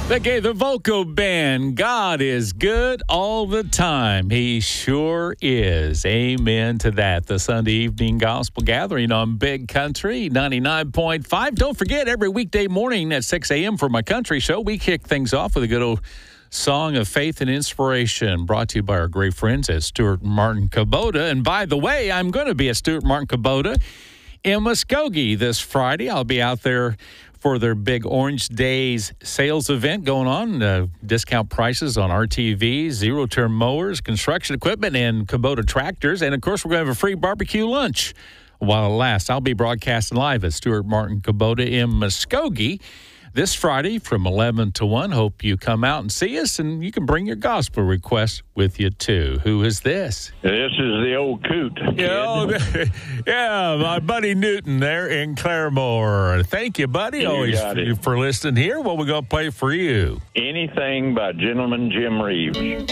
They gave the vocal band, God is good all the time. He sure is. Amen to that. The Sunday evening gospel gathering on Big Country 99.5. Don't forget, every weekday morning at 6 a.m. for my country show, we kick things off with a good old song of faith and inspiration brought to you by our great friends at Stuart Martin Kubota. And by the way, I'm going to be at Stuart Martin Kubota in Muskogee this Friday. I'll be out there for their big Orange Days sales event going on. Discount prices on RTVs, zero-turn mowers, construction equipment, and Kubota tractors. And, of course, we're going to have a free barbecue lunch while it lasts. I'll be broadcasting live at Stuart Martin Kubota in Muskogee this Friday from 11 to 1. Hope you come out and see us, and you can bring your gospel requests with you, too. Who is this? This is the old coot. Yeah, my buddy Newton there in Claremore. Thank you, buddy, always for listening here. What we going to play for you? Anything by Gentleman Jim Reeves.